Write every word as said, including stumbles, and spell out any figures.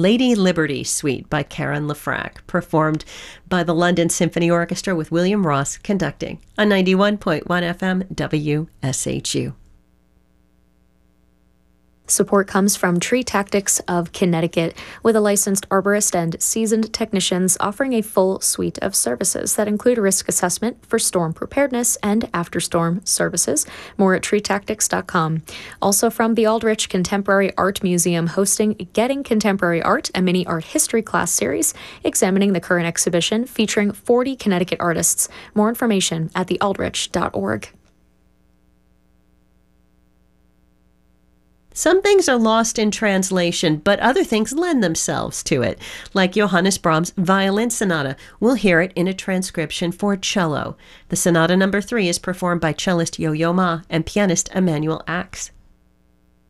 Lady Liberty Suite by Karen Lefrak, performed by the London Symphony Orchestra with William Ross conducting on ninety-one point one F M W S H U. Support comes from Tree Tactics of Connecticut, with a licensed arborist and seasoned technicians offering a full suite of services that include a risk assessment for storm preparedness and after-storm services. More at tree tactics dot com. Also from the Aldrich Contemporary Art Museum, hosting Getting Contemporary Art, a mini art history class series examining the current exhibition featuring forty Connecticut artists. More information at the aldrich dot org. Some things are lost in translation, but other things lend themselves to it, like Johannes Brahms' Violin Sonata. We'll hear it in a transcription for cello. The Sonata number three is performed by cellist Yo-Yo Ma and pianist Emanuel Ax.